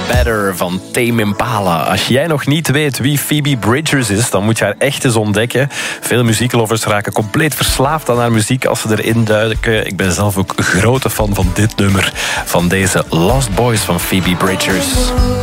Better van Tame Impala. Als jij nog niet weet wie Phoebe Bridgers is, dan moet je haar echt eens ontdekken. Veel muzieklovers raken compleet verslaafd aan haar muziek als ze erin duiken. Ik ben zelf ook een grote fan van dit nummer, van deze Lost Boys van Phoebe Bridgers.